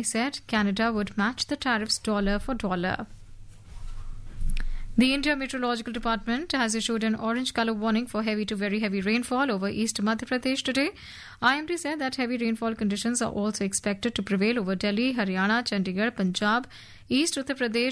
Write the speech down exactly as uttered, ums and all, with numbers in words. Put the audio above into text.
said Canada would match the tariffs dollar for dollar. The India Meteorological Department has issued an orange colour warning for heavy to very heavy rainfall over East Madhya Pradesh today. I M D said that heavy rainfall conditions are also expected to prevail over Delhi, Haryana, Chandigarh, Punjab, East Uttar Pradesh,